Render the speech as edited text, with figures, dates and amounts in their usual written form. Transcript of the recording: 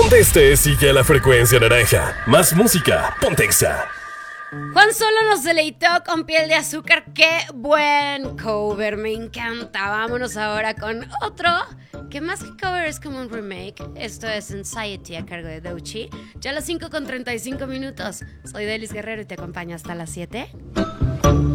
Donde estés, sigue a la frecuencia naranja. Más música, ponte Exa. Juan Solo nos deleitó con Piel de Azúcar. ¡Qué buen cover! Me encanta. Vámonos ahora con otro que más que cover es como un remake. Esto es Anxiety a cargo de Doechii. Ya a las 5:35 minutos. Soy Delis Guerrero y te acompaño hasta las 7.